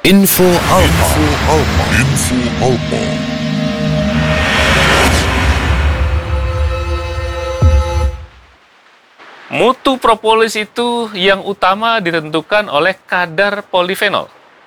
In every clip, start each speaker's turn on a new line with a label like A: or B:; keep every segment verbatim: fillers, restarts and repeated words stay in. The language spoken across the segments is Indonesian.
A: Info Alpa. Info Alpa. Info Alpa.
B: Mutu propolis itu yang utama ditentukan oleh kadar polifenol.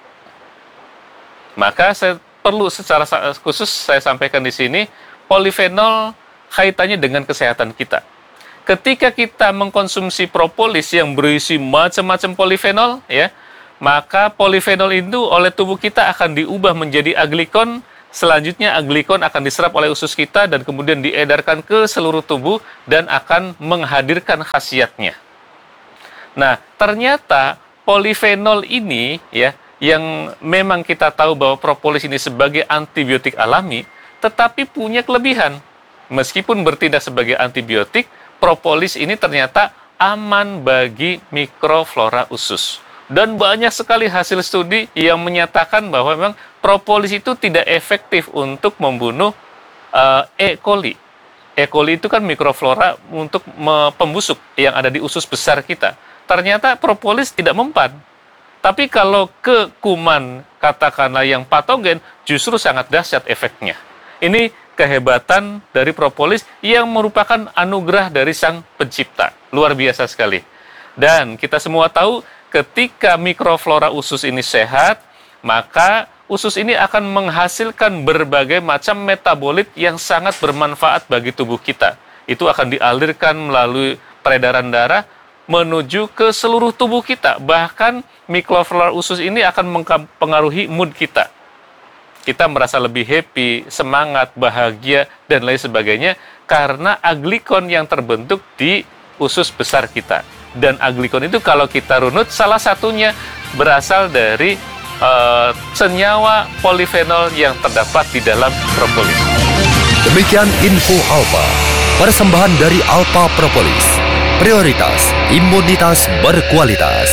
B: Maka saya perlu secara khusus saya sampaikan di sini, polifenol kaitannya dengan kesehatan kita. Ketika kita mengkonsumsi propolis yang berisi macam-macam polifenol, ya, maka polifenol itu oleh tubuh kita akan diubah menjadi aglikon. Selanjutnya aglikon akan diserap oleh usus kita dan kemudian diedarkan ke seluruh tubuh dan akan menghadirkan khasiatnya. Nah, ternyata polifenol ini, ya, yang memang kita tahu bahwa propolis ini sebagai antibiotik alami, tetapi punya kelebihan. Meskipun bertindak sebagai antibiotik, propolis ini ternyata aman bagi mikroflora usus. Dan banyak sekali hasil studi yang menyatakan bahwa memang propolis itu tidak efektif untuk membunuh uh, E. coli. E. coli itu kan mikroflora untuk pembusuk yang ada di usus besar kita. Ternyata propolis tidak mempan. Tapi kalau ke kuman, katakanlah yang patogen, justru sangat dahsyat efeknya. Ini kehebatan dari propolis yang merupakan anugerah dari Sang Pencipta. Luar biasa sekali. Dan kita semua tahu ketika mikroflora usus ini sehat, maka usus ini akan menghasilkan berbagai macam metabolit yang sangat bermanfaat bagi tubuh kita. Itu akan dialirkan melalui peredaran darah menuju ke seluruh tubuh kita. Bahkan mikroflora usus ini akan mempengaruhi mood kita. Kita merasa lebih happy, semangat, bahagia, dan lain sebagainya karena aglikon yang terbentuk di usus besar kita. Dan aglikon itu kalau kita runut, salah satunya berasal dari uh, senyawa polifenol yang terdapat di dalam propolis.
A: Demikian Info Alpa, persembahan dari Alpa Propolis. Prioritas imunitas berkualitas.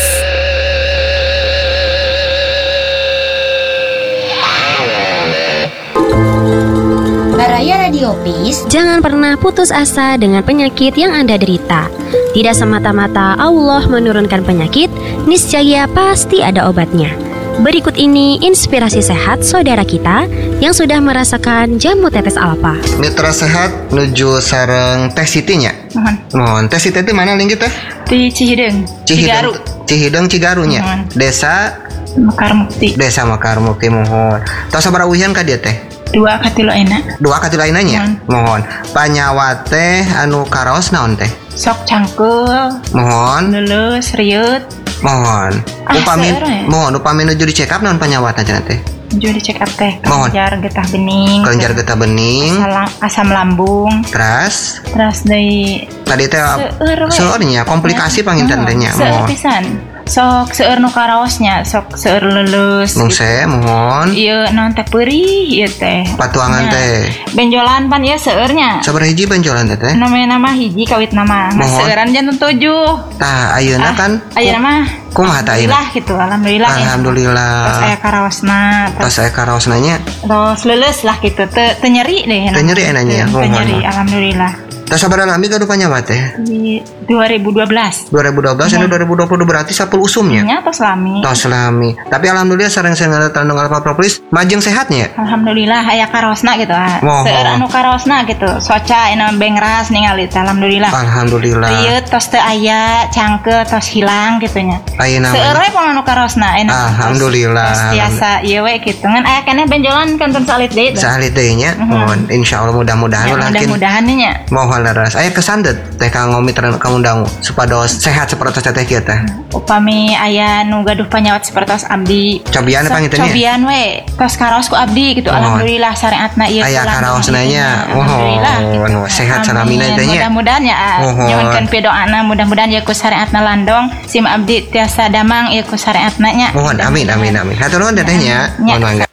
C: Baraya Radiopis,
D: jangan pernah putus asa dengan penyakit yang Anda derita. Tidak semata-mata Allah menurunkan penyakit, niscaya pasti ada obatnya. Berikut ini inspirasi sehat saudara kita yang sudah merasakan jamu tetes Alpa.
E: Mitra sehat nuju sareng Teh Sitinya.
F: Mohon.
E: Mohon. Teh Siti itu mana lingkit teh?
F: Di Cihideng. Cigaru.
E: Cihideng Cigarunya.
F: Mohon.
E: Desa
F: Mekar Mukti.
E: Desa Mekar Mukti, mohon. Tos sabaraha uhian ka dieu teh?
F: Dua katilo enak.
E: Dua katilo enaknya.
F: Mohon.
E: Mohon. Panyawa teh anu karaos naon teh?
F: Sok cangkul.
E: Mohon.
F: Lulus, riut.
E: Mohon.
F: Ah,
E: Upami
F: seurang ya?
E: mohon upami nuju di check up naon panyawatna cenah teh?
F: Nuju di check up teh.
E: Mohon.
F: Kelenjar getah bening.
E: Kelenjar getah bening.
F: Asam, asam lambung.
E: Teras
F: Terus dari
E: tadi teh
F: seueur we.
E: seueurnya komplikasi panginten teh nya.
F: Seueur
E: Mohon.
F: pisan. Sok seueur nu karaosnya, sok seueur lulus.
E: Mungse mohon.
F: Ieu naon teh peurih ieu teh.
E: Patuangan
F: Nya.
E: teh.
F: Benjolan pan ieu seueurnya.
E: Sabaraha hiji benjolan teh teh?
F: Namanya nama hiji kawit nama. Mas
E: Mohon.
F: seueuran jantung tujuh.
E: Tah ayeuna kan
F: Ayeuna mah
E: kumaha tah ayeuna?
F: alhamdulillah gitu, alhamdulillah. ya.
E: Alhamdulillah.
F: Terus aya karaosna,
E: Tos
F: terus,
E: aya karaosna nya.
F: terus lulus lah gitu. Teu teu nyeri deh.
E: Teu nyeri enaknya,
F: Teu
E: mohon.
F: nyeri, alhamdulillah.
E: Tos sabaraha lami ka panyawa teh?
F: Di dua ribu dua belas.
E: dua ribu dua belas ini
F: Mohon.
E: dua ribu dua puluh berarti sapuluh usumnya.
F: Nya tos lami.
E: Tos lami. Tapi alhamdulillah sareng saya tandung Alpa Propolis majeng sehatnya.
F: Alhamdulillah aya karaosna gitu. ah.
E: Mohon.
F: Seueur anu karaosna gitu. Soca ina bengras ningali teh alhamdulillah.
E: Alhamdulillah.
F: Rieu tos teu aya, cangkeul tos hilang gitu nya.
E: Ayeuna
F: Seueur
E: mah.
F: we pun anu karaosna enak.
E: Alhamdulillah.
F: Tos tiasa ieu we gitu. Ngan aya keneh benjolan kanton salit deui.
E: Salit deui nya. Mohon insyaallah mudah-mudahan
F: Ya,
E: ulah
F: mudah-mudahan nya.
E: mohon leres. Aya kesan deh teh kang ngomiteran kamu dangu supados sehat seperti teh kieu teh.
F: Upami aya nu gaduh panyawat sepertos abdi.
E: Cobian
F: Sok
E: panginten nya.
F: cobian we. Tos karaos ku abdi gitu.
E: Mohon.
F: Alhamdulillah syariatna ieu.
E: Aya
F: pulang
E: karaosna
F: gitu,
E: nya.
F: ya. Alhamdulillah.
E: Mohon.
F: gitu.
E: Sehat salamina
F: Amin.
E: teh nya.
F: Mudah-mudahan ya.
E: Mohon.
F: Nyuwunkeun pidoana mudah-mudahan ya ku syariatna landong. Sim abdi tiasa damang ieu ku syariatna nya.
E: Mohon amin amin amin. Hatur nuhun teh nya.
F: Ya.
E: Mohon mangga.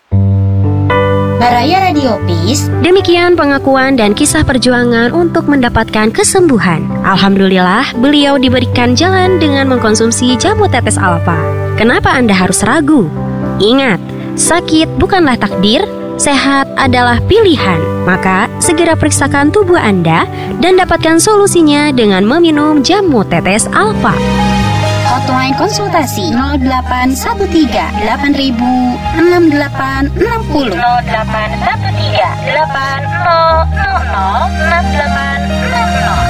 C: Baraya Radiopis,
D: Demikian pengakuan dan kisah perjuangan untuk mendapatkan kesembuhan. Alhamdulillah, beliau diberikan jalan dengan mengkonsumsi jamu tetes Alpa. Kenapa Anda harus ragu? Ingat, sakit bukanlah takdir, sehat adalah pilihan. Maka, segera periksakan tubuh Anda dan dapatkan solusinya dengan meminum jamu tetes Alpa.
C: Hot Hotline konsultasi nol delapan satu tiga delapan ribu enam delapan enam nol nol delapan satu tiga delapan nol nol nol enam delapan enam nol.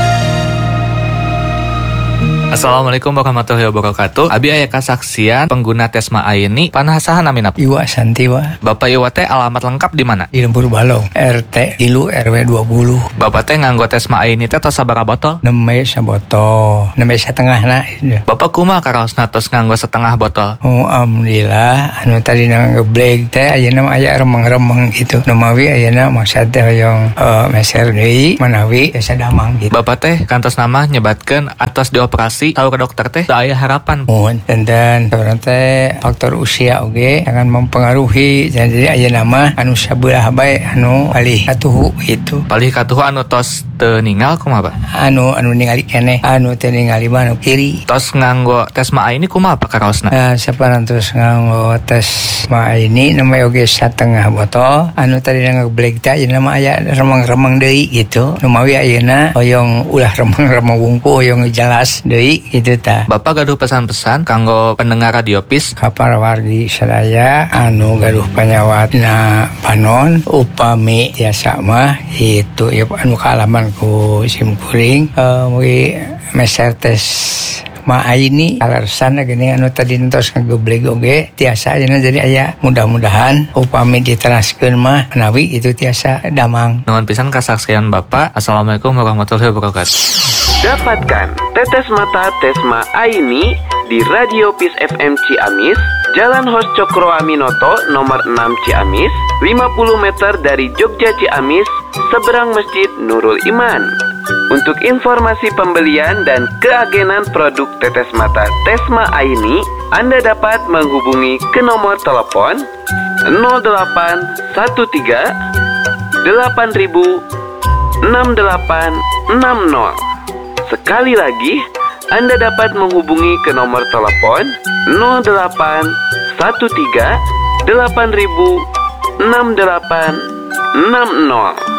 G: Assalamualaikum warahmatullahi wabarakatuh. Abi aya kasaksian pengguna Tesma Aini panasahan amin apa?
H: Iwa Santiwa.
G: Bapak Iwa teh alamat lengkap di mana?
H: Di Lembur Balong, R T Ilu R W dua puluh.
G: Bapak teh nganggo Tesma Aini teh tos sabaraha botol?
H: Nembe sabotol, nembe satengahna.
G: Bapak kumaha karaosna tos nganggo setengah botol?
H: Oh, alhamdulillah. Anu tadi nganggo black teh ayeuna aya remeng-remeng gitu. Nu mawi ayeuna maksud teh hoyong uh, meser deui manawi biasa damang gitu.
G: Bapak teh kantos nama nyebatkeun atos dioperasi tahu ke dokter teh da aya harapan.
H: Mohon dan dan teh faktor usia oge jangan mempengaruhi. Jadi ayeuna mah anu sabelah bae anu palih katuhu gitu.
G: Palih katuhu anu tos teu ninggal kumaha, Pak?
H: Anu anu ningali keneh, anu teu ningali mah anu kiri.
G: Tos nganggo Tesma Aini kumaha Pak karaosna?
H: Nah, saparantos nganggo Tesma Aini namanya oge satengah botol. Anu tadi nganggo black teh ayeuna mah aya remeng-remeng deui gitu. Nu mawi ayeuna hoyong ulah remeng-remeng wungku hoyong jelas deui gitu ta.
G: Bapak gaduh pesan-pesan kanggo pendengar Radiopis
H: ka para wargi sadaya anu gaduh panyawatna panon upami tiasa mah itu ya anu kaalaman ku simkuring uh, mugi meser tes Ma Aini alasan gini anu tadi entos ngagebleg oge tiasa ayeuna jadi aya mudah-mudahan upami diteraskeun mah menawi itu tiasa damang.
G: Nuhun pisan kasaksian Bapak. Assalamualaikum warahmatullahi wabarakatuh.
I: Dapatkan tetes mata Tesma Aini di Radio Peace F M Ciamis, Jalan Hos Cokro Aminoto nomor enam Ciamis, lima puluh meter dari Jogja Ciamis, seberang Masjid Nurul Iman. Untuk informasi pembelian dan keagenan produk tetes mata Tesma Aini, Anda dapat menghubungi ke nomor telepon nol delapan satu tiga delapan ribu enam delapan enam nol. Sekali lagi, Anda dapat menghubungi ke nomor telepon nol delapan satu tiga delapan ribu enam delapan enam nol.